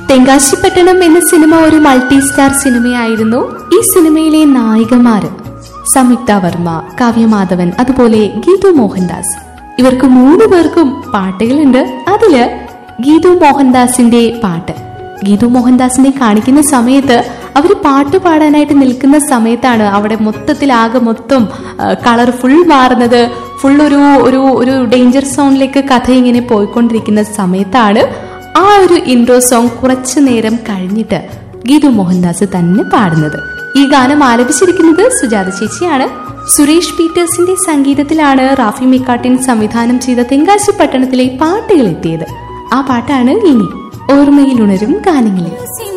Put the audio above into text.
തെങ്കാശിപ്പട്ടണം എന്ന സിനിമ ഒരു multi star സിനിമയായിരുന്നു. ഈ സിനിമയിലെ നായികമാര് സംയുക്ത വർമ്മ, കാവ്യമാധവൻ, അതുപോലെ ഗീതു മോഹൻദാസ്. ഇവർക്ക് 3 പേർക്കും പാട്ടുകളുണ്ട്. അതില് ഗീതു മോഹൻദാസിന്റെ പാട്ട്, ഗീതു മോഹൻദാസിനെ കാണിക്കുന്ന സമയത്ത് അവര് പാട്ട് പാടാനായിട്ട് നിൽക്കുന്ന സമയത്താണ് അവിടെ ആകെ മൊത്തം കളർ ഫുൾ മാറുന്നത്. ഫുൾ ഒരു ഡേഞ്ചർ സോണിലേക്ക് കഥ ഇങ്ങനെ പോയിക്കൊണ്ടിരിക്കുന്ന സമയത്താണ് ആ ഒരു ഇൻട്രോ സോങ് കുറച്ചു നേരം കഴിഞ്ഞിട്ട് ഗീതു മോഹൻദാസ് തന്നെ പാടുന്നത്. ഈ ഗാനം ആലപിച്ചിരിക്കുന്നത് സുജാത ചേച്ചിയാണ്. സുരേഷ് പീറ്റേഴ്സിന്റെ സംഗീതത്തിലാണ് റാഫി മെക്കാട്ടിൻ സംവിധാനം ചെയ്ത തെങ്കാശിപ്പട്ടണത്തിലെ പാട്ടുകൾ എത്തിയത്. ആ പാട്ടാണ് ഇനി ഓർമ്മയിലുണരും ഗാനങ്ങളിൽ.